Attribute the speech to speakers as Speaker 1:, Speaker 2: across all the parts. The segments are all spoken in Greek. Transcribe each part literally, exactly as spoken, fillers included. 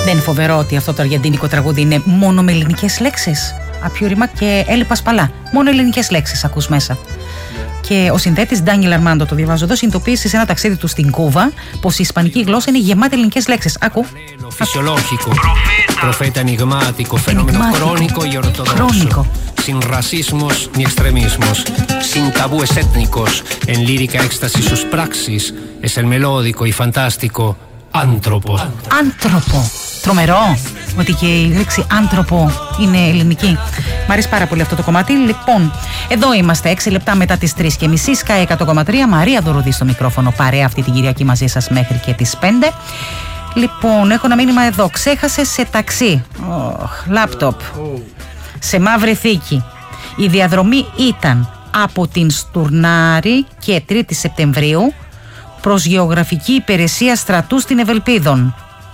Speaker 1: Δεν είναι φοβερό ότι αυτό το αργεντίνικο τραγούδι είναι μόνο με ελληνικές λέξεις? Απιο ρήμα και έλειπα σπαλά. Μόνο ελληνικές λέξεις ακούς μέσα. Και ο συνθέτης Ντάνιελ Αρμάντο, το διαβάζω εδώ, συνειδητοποίησε σε ένα ταξίδι του στην Κούβα πως η ισπανική γλώσσα είναι γεμάτη ελληνικές λέξεις. Άκου.
Speaker 2: Fisiologico, profeta enigmático, fenómeno crónico y ortodoxo, sin racismos ni extremismos, sin tabúes étnicos, en lírica éxtasis sus praxis, es el melódico y fantástico άνθρωπο.
Speaker 1: Άνθρωπο. Τρομερό ότι και η λέξη άνθρωπο είναι ελληνική. Μ' αρέσει πάρα πολύ αυτό το κομμάτι. Λοιπόν, εδώ είμαστε έξι λεπτά μετά τις τρεις και μισή. Sky εκατό κόμμα τρία. Μαρία Δωροδή στο μικρόφωνο. Παρέα αυτή την Κυριακή μαζί σας μέχρι και τις πέντε. Λοιπόν, έχω ένα μήνυμα εδώ. Ξέχασε σε ταξί. Λάπτοπ. Oh, σε μαύρη θήκη. Η διαδρομή ήταν από την Στουρνάρη και τρίτη Σεπτεμβρίου προς Γεωγραφική Υπηρεσία Στρατού στην Ευελπίδων.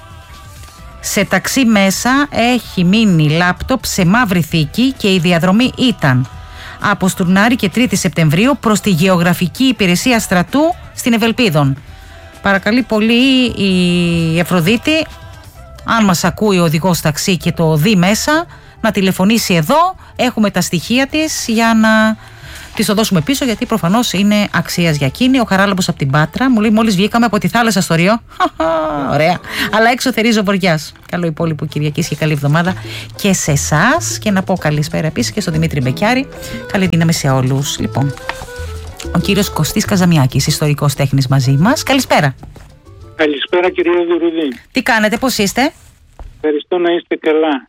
Speaker 1: Σε ταξί μέσα έχει μείνει λάπτοπ σε μαύρη θήκη και η διαδρομή ήταν από Στουρνάρη και τρίτη Σεπτεμβρίου προς τη Γεωγραφική Υπηρεσία Στρατού στην Ευελπίδων. Παρακαλεί πολύ η Αφροδίτη, αν μας ακούει ο οδηγός ταξί και το δει μέσα, να τηλεφωνήσει εδώ. Έχουμε τα στοιχεία της για να της το δώσουμε πίσω, γιατί προφανώς είναι αξίας για εκείνη. Ο Χαράλαμπος από την Πάτρα μου λέει: μόλις βγήκαμε από τη θάλασσα στο Ριό. Ωραία. Αλλά έξω θερίζει ο βοριάς. Καλό υπόλοιπο Κυριακής και καλή εβδομάδα και σε εσάς. Και να πω καλησπέρα επίσης και στον Δημήτρη Μπεκιάρη. Καλή δύναμη σε όλους. Λοιπόν, ο κύριος Κωστής Καζαμιάκης, ιστορικός τέχνης μαζί μας. Καλησπέρα.
Speaker 3: Καλησπέρα κυρία Δουρουδή.
Speaker 1: Τι κάνετε, πώς είστε?
Speaker 3: Ευχαριστώ, να είστε καλά.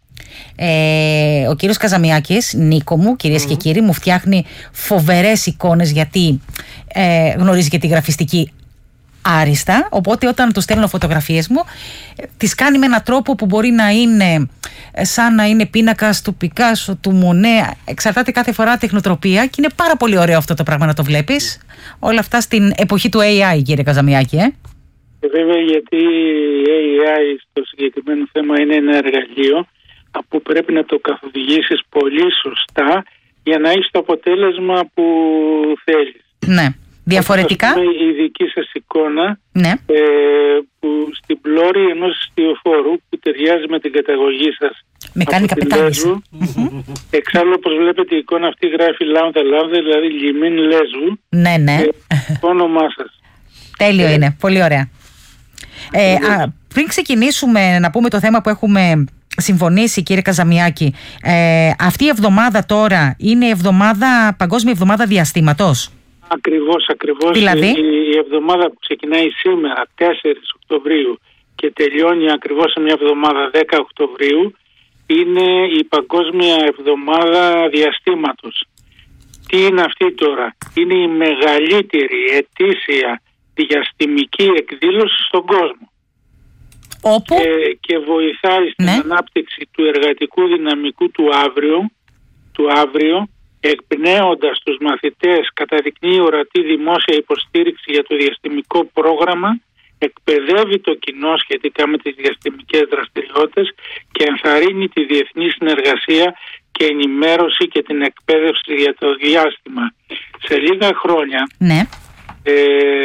Speaker 1: Ε, ο κύριος Καζαμιάκης, Νίκο μου, κυρίες mm. και κύριοι, μου φτιάχνει φοβερές εικόνες, γιατί ε, γνωρίζει και τη γραφιστική άριστα. Οπότε όταν του στέλνω φωτογραφίες μου, ε, τις κάνει με έναν τρόπο που μπορεί να είναι ε, σαν να είναι πίνακας του Πικάσο, του Μονέ. Εξαρτάται κάθε φορά τεχνοτροπία και είναι πάρα πολύ ωραίο αυτό το πράγμα να το βλέπεις. Όλα αυτά στην εποχή του έι άι, κύριε Καζαμιάκη, ε.
Speaker 3: Και βέβαια, γιατί η έι άι στο συγκεκριμένο θέμα είναι ένα εργαλείο που πρέπει να το καθοδηγήσεις πολύ σωστά για να έχεις το αποτέλεσμα που θέλεις.
Speaker 1: Ναι. Διαφορετικά.
Speaker 3: Ας πούμε, η δική σας εικόνα,
Speaker 1: ναι.
Speaker 3: ε, που στην πλώρη ενός ιστιοφόρου που ταιριάζει με την καταγωγή σας.
Speaker 1: Με κάνει καπετάνισσα.
Speaker 3: Εξάλλου, όπως βλέπετε, η εικόνα αυτή γράφει λάμδα λάμδα, δηλαδή λιμίν Λέσβου.
Speaker 1: Ναι, ναι.
Speaker 3: Το όνομά σας.
Speaker 1: Τέλειο ε. είναι. Πολύ ωραία. Ε, α, πριν ξεκινήσουμε να πούμε το θέμα που έχουμε συμφωνήσει, κύριε Καζαμιάκη, ε, αυτή η εβδομάδα τώρα είναι η εβδομάδα, Παγκόσμια Εβδομάδα Διαστήματος.
Speaker 3: Ακριβώς, ακριβώς.
Speaker 1: Δηλαδή?
Speaker 3: Η εβδομάδα που ξεκινάει σήμερα, τέσσερις Οκτωβρίου, και τελειώνει ακριβώς σε μια εβδομάδα, δέκα Οκτωβρίου, είναι η Παγκόσμια Εβδομάδα Διαστήματος. Τι είναι αυτή τώρα? Είναι η μεγαλύτερη ετήσια διαστημική εκδήλωση στον κόσμο.
Speaker 1: Όπου?
Speaker 3: Και, και βοηθάει στην ναι. ανάπτυξη του εργατικού δυναμικού του αύριο, του αύριο, εκπνέοντας τους μαθητές, καταδεικνύει ορατή δημόσια υποστήριξη για το διαστημικό πρόγραμμα, εκπαιδεύει το κοινό σχετικά με τις διαστημικές δραστηριότητες και ενθαρρύνει τη διεθνή συνεργασία και ενημέρωση και την εκπαίδευση για το διάστημα. Σε λίγα χρόνια,
Speaker 1: ναι.
Speaker 3: ε,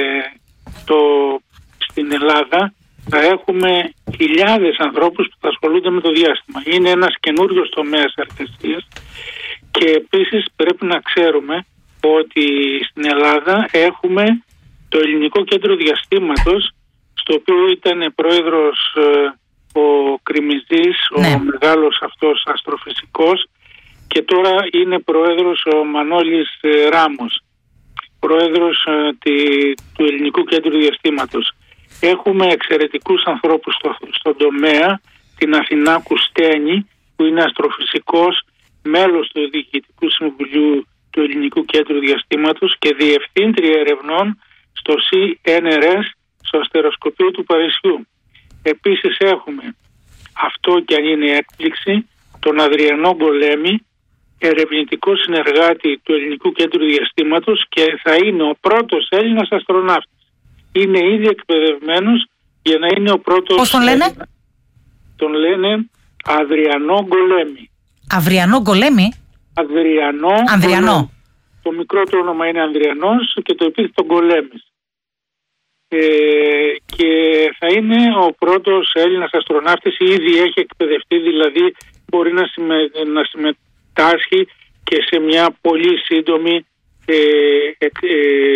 Speaker 3: το, στην Ελλάδα θα έχουμε χιλιάδες ανθρώπους που θα ασχολούνται με το διάστημα. Είναι ένας καινούριος τομέας εργασίας. Και επίσης πρέπει να ξέρουμε ότι στην Ελλάδα έχουμε το Ελληνικό Κέντρο Διαστήματος, στο οποίο ήταν πρόεδρος ε, ο Κριμιζής, ναι. ο μεγάλος αυτός αστροφυσικός, και τώρα είναι πρόεδρος ο Μανώλης ε, Ράμος, πρόεδρος ε, τη, του Ελληνικού Κέντρου Διαστήματος. Έχουμε εξαιρετικούς ανθρώπους στο, στον τομέα, την Αθηνά Κουστένη, που είναι αστροφυσικός, μέλος του Διοικητικού Συμβουλίου του Ελληνικού Κέντρου Διαστήματος και διευθύντρια ερευνών στο σι εν αρ ες, στο αστεροσκοπείο του Παρισιού. Επίσης έχουμε, αυτό και αν είναι έκπληξη, τον Αδριανό Γκολέμη, ερευνητικό συνεργάτη του Ελληνικού Κέντρου Διαστήματος, και θα είναι ο πρώτος Έλληνας αστροναύτης. Είναι ήδη εκπαιδευμένος για να είναι ο πρώτος...
Speaker 1: Πώς τον λένε?
Speaker 3: Έλληνα. Τον λένε Αδριανό Γκολέμη.
Speaker 1: Αυριανό Γκολέμη.
Speaker 3: Αδριανό.
Speaker 1: Ανδριανό.
Speaker 3: Το μικρό του όνομα είναι Ανδριανός και το επίθετο Γκολέμης. ε, και θα είναι ο πρώτος Έλληνας αστροναύτης, ήδη έχει εκπαιδευτεί, δηλαδή μπορεί να, συμμε, να συμμετάσχει και σε μια πολύ σύντομη ε, ε, ε,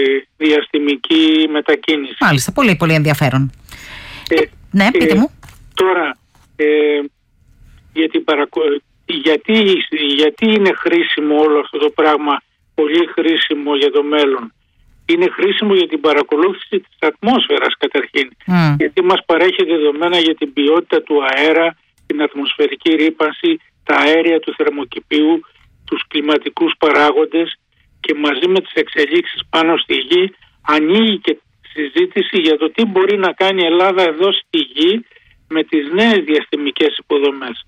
Speaker 3: διαστημική μετακίνηση.
Speaker 1: Μάλιστα, πολύ πολύ ενδιαφέρον.
Speaker 3: Ε,
Speaker 1: ε, ναι, πείτε
Speaker 3: ε,
Speaker 1: μου.
Speaker 3: Τώρα, ε, για την παρακο... γιατί, γιατί είναι χρήσιμο όλο αυτό το πράγμα, πολύ χρήσιμο για το μέλλον? Είναι χρήσιμο για την παρακολούθηση της ατμόσφαιρας καταρχήν, mm. γιατί μας παρέχει δεδομένα για την ποιότητα του αέρα, την ατμοσφαιρική ρύπανση, τα αέρια του θερμοκηπίου, τους κλιματικούς παράγοντες, και μαζί με τις εξελίξεις πάνω στη γη ανοίγει και συζήτηση για το τι μπορεί να κάνει η Ελλάδα εδώ στη γη με τις νέες διαστημικές υποδομές.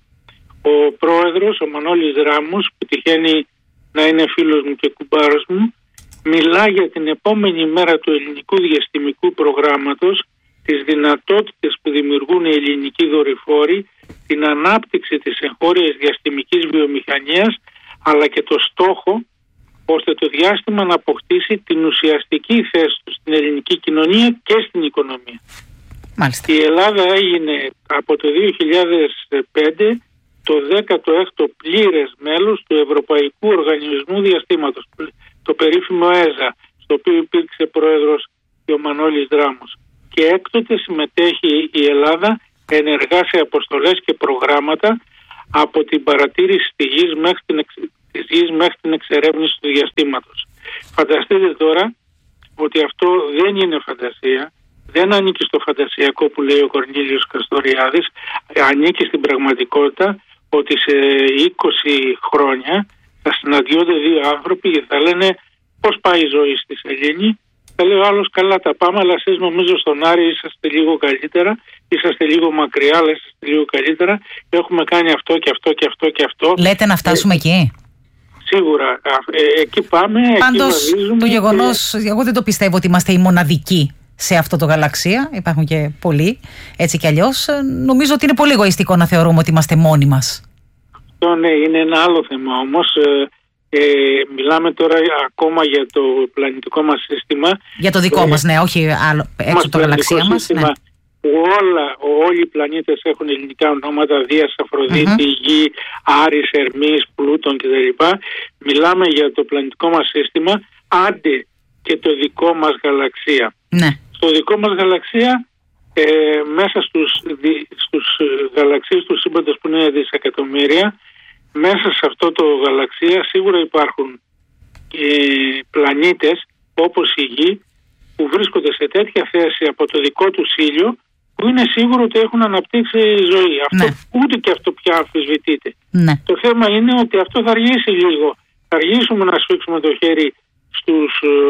Speaker 3: Ο πρόεδρος, ο Μανώλης Δράμος, που τυχαίνει να είναι φίλος μου και κουμπάρος μου, μιλά για την επόμενη μέρα του ελληνικού διαστημικού προγράμματος, τις δυνατότητες που δημιουργούν οι ελληνικοί δορυφόροι, την ανάπτυξη της εγχώριας διαστημικής βιομηχανίας, αλλά και το στόχο ώστε το διάστημα να αποκτήσει την ουσιαστική θέση του στην ελληνική κοινωνία και στην οικονομία.
Speaker 1: Μάλιστα.
Speaker 3: Η Ελλάδα έγινε από το δύο χιλιάδες πέντε το δέκατο έκτο πλήρες μέλος του Ευρωπαϊκού Οργανισμού Διαστήματος, το περίφημο ΕΖΑ, στο οποίο υπήρξε πρόεδρος και ο Μανώλης Δράμος. Και έκτοτε συμμετέχει η Ελλάδα ενεργά σε αποστολές και προγράμματα, από την παρατήρηση της γης μέχρι την, εξ... της γης μέχρι την εξερεύνηση του διαστήματος. Φανταστείτε τώρα ότι αυτό δεν είναι φαντασία, δεν ανήκει στο φαντασιακό που λέει ο Κορνήλιος Καστοριάδης, ανήκει στην πραγματικότητα, ότι σε είκοσι χρόνια θα συναντιόνται δύο άνθρωποι και θα λένε πώς πάει η ζωή στη Σελήνη. Θα λέει ο άλλος, καλά τα πάμε, αλλά εσείς νομίζω στον Άρη είσαστε λίγο καλύτερα, είσαστε λίγο μακριά, αλλά είσαστε λίγο καλύτερα. Έχουμε κάνει αυτό και αυτό και αυτό και αυτό.
Speaker 1: Λέτε να φτάσουμε ε, εκεί?
Speaker 3: Σίγουρα. Ε, εκεί πάμε.
Speaker 1: Πάντως
Speaker 3: εκεί
Speaker 1: το γεγονός, και... εγώ δεν το πιστεύω ότι είμαστε οι μοναδικοί σε αυτό το γαλαξία. Υπάρχουν και πολλοί, έτσι κι αλλιώς. Νομίζω ότι είναι πολύ εγωιστικό να θεωρούμε ότι είμαστε μόνοι μας.
Speaker 3: Αυτό ναι, είναι ένα άλλο θέμα όμως. Ε, ε, μιλάμε τώρα ακόμα για το πλανητικό μας σύστημα. Για το δικό ε, μας, ναι, όχι άλλο, έξω από το γαλαξία μας. Ναι. Που όλα, όλοι οι πλανήτες έχουν ελληνικά ονόματα, Δίας, Αφροδίτη, mm-hmm. Γη, Άρης, Ερμής, Πλούτων κτλ. Μιλάμε για το πλανητικό μας σύστημα, άντε και το δικό μας γαλαξία. Ναι. Στο δικό μας γαλαξία, ε, μέσα στους, δι, στους γαλαξίες του σύμπαντος που είναι δισεκατομμύρια, μέσα σε αυτό το γαλαξία σίγουρα υπάρχουν ε, πλανήτες όπως η Γη, που βρίσκονται σε τέτοια θέση από το δικό του ήλιο, που είναι σίγουρο ότι έχουν αναπτύξει ζωή. Αυτό, ναι. Ούτε και αυτό πια αμφισβητείται. Ναι. Το θέμα είναι ότι αυτό θα αργήσει λίγο. Θα αργήσουμε να σφίξουμε το χέρι στους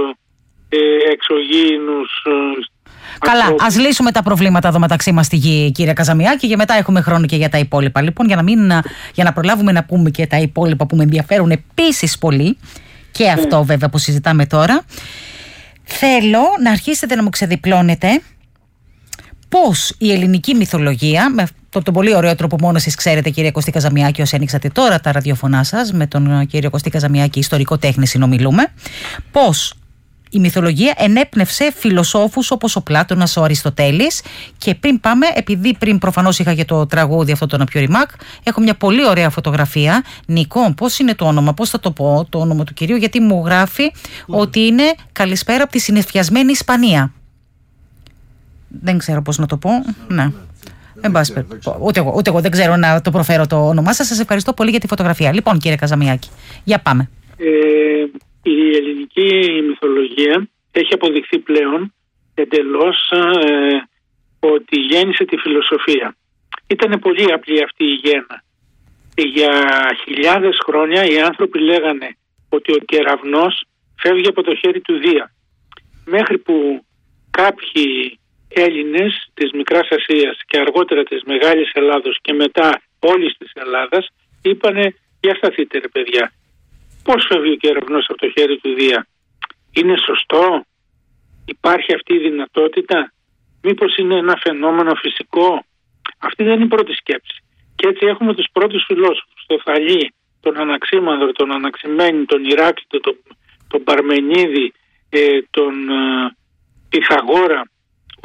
Speaker 3: ε, εξωγήινους.
Speaker 1: Καλά, ανθρώπους. Ας λύσουμε τα προβλήματα εδώ μεταξύ μας στη Γη, κύριε Καζαμιάκη, και μετά έχουμε χρόνο και για τα υπόλοιπα. Λοιπόν, για να, μην, για να προλάβουμε να πούμε και τα υπόλοιπα που με ενδιαφέρουν επίσης πολύ, και ναι. αυτό βέβαια που συζητάμε τώρα, θέλω να αρχίσετε να μου ξεδιπλώνετε πώς η ελληνική μυθολογία, με τον, τον πολύ ωραίο τρόπο μόνο εσείς ξέρετε, κύριε Κωστή Καζαμιάκη, όσοι ανοίξατε τώρα τα ραδιοφωνά σας, με τον κύριο Κωστή Καζαμιάκη, ιστορικό τέχνη συνομιλούμε, πώς η μυθολογία ενέπνευσε φιλοσόφους όπως ο Πλάτωνας, ο Αριστοτέλης. Και πριν πάμε, επειδή πριν προφανώς είχα και το τραγούδι αυτό το Ναπιοριμάκ, έχω μια πολύ ωραία φωτογραφία. Νικό, πώς είναι το όνομα, πώς θα το πω το όνομα του κυρίου, γιατί μου γράφει mm. ότι είναι καλησπέρα από τη συνεφιασμένη Ισπανία. Δεν ξέρω πώς να το πω. Ναι. Εν πάση περιπτώσει. Ούτε εγώ, ούτε εγώ δεν ξέρω να το προφέρω το όνομά σας. Σας ευχαριστώ πολύ για τη φωτογραφία. Λοιπόν, κύριε Καζαμιάκη, για πάμε.
Speaker 3: Ε, η ελληνική μυθολογία έχει αποδειχθεί πλέον εντελώς ε, ότι γέννησε τη φιλοσοφία. Ήταν πολύ απλή αυτή η γέννα. Για χιλιάδες χρόνια οι άνθρωποι λέγανε ότι ο κεραυνός φεύγει από το χέρι του Δία. Μέχρι που κάποιοι Έλληνες της Μικράς Ασίας και αργότερα της Μεγάλης Ελλάδος και μετά όλης της Ελλάδας είπανε, για σταθείτε ρε παιδιά, πώς φεύγει ο κεραυνός από το χέρι του Δία? Είναι σωστό? Υπάρχει αυτή η δυνατότητα? Μήπως είναι ένα φαινόμενο φυσικό? Αυτή δεν είναι η πρώτη σκέψη. Και έτσι έχουμε τους πρώτους φιλόσοφους, τον Θαλή, τον Αναξίμανδρο, τον Αναξιμένη, τον Ηράκλειτο, τον, τον Παρμενίδη, ε, τον ε, Πυθαγόρα,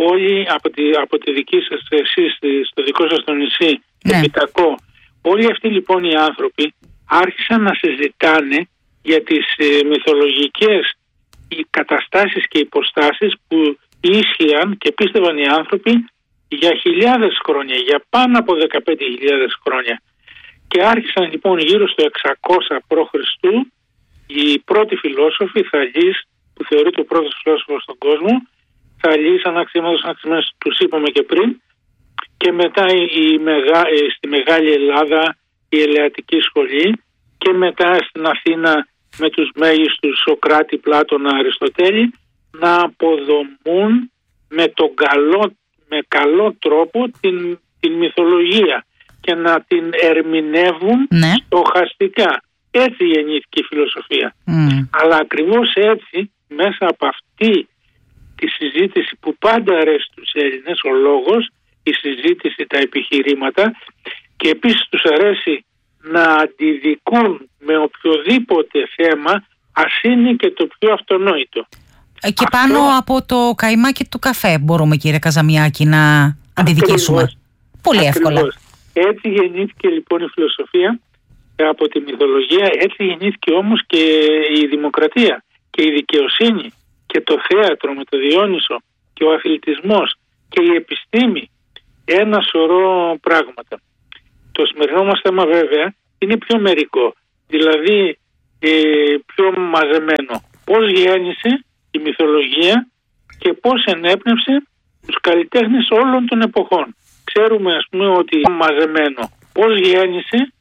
Speaker 3: όλοι από τη, από τη δική σας, εσείς, στο δικό σας το νησί, το
Speaker 1: Ναι.
Speaker 3: Πιτακό, όλοι αυτοί λοιπόν οι άνθρωποι άρχισαν να συζητάνε για τις ε, μυθολογικές οι καταστάσεις και υποστάσεις που ίσχυαν και πίστευαν οι άνθρωποι για χιλιάδες χρόνια, για πάνω από δεκαπέντε χιλιάδες χρόνια. Και άρχισαν λοιπόν γύρω στο εξακόσια π.Χ. οι πρώτοι φιλόσοφοι, Θαλής, που θεωρείται ο πρώτος φιλόσοφος στον κόσμο, Θαλής, Αναξίμαδος, Αναξίμαδος, τους είπαμε και πριν, και μετά η, η μεγα, στη Μεγάλη Ελλάδα η Ελεατική Σχολή, και μετά στην Αθήνα με τους μέγιστους Σοκράτη, Πλάτωνα, Αριστοτέλη, να αποδομούν με, τον καλό, με καλό τρόπο την, την μυθολογία και να την ερμηνεύουν
Speaker 1: Ναι.
Speaker 3: στοχαστικά. Έτσι γεννήθηκε η φιλοσοφία.
Speaker 1: Mm.
Speaker 3: Αλλά ακριβώς έτσι, μέσα από αυτή τη συζήτηση που πάντα αρέσει στους Έλληνες, ο λόγος, η συζήτηση, τα επιχειρήματα, και επίσης τους αρέσει να αντιδικούν με οποιοδήποτε θέμα, ας είναι και το πιο αυτονόητο.
Speaker 1: Και
Speaker 3: Αυτό...
Speaker 1: πάνω από το καϊμάκι του καφέ μπορούμε, κύριε Καζαμιάκη, να αντιδικήσουμε.
Speaker 3: Ακριβώς.
Speaker 1: Πολύ εύκολα.
Speaker 3: Ακριβώς. Έτσι γεννήθηκε λοιπόν η φιλοσοφία από τη μυθολογία, έτσι γεννήθηκε όμως και η δημοκρατία και η δικαιοσύνη και το θέατρο με το Διόνυσο και ο αθλητισμός και η επιστήμη. Ένα σωρό πράγματα. Το σημερινό μας θέμα βέβαια είναι πιο μερικό, δηλαδή ε, πιο μαζεμένο. Πώς γέννησε η μυθολογία και πώς ενέπνευσε τους καλλιτέχνες όλων των εποχών. Ξέρουμε ας πούμε ότι μαζεμένο πώς γέννησε